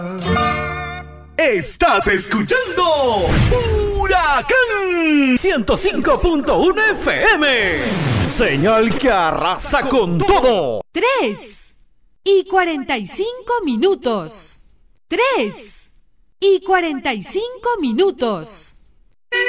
Estás escuchando Huracán 105.1 FM. Señal que arrasa con todo. 3:45. 3:45.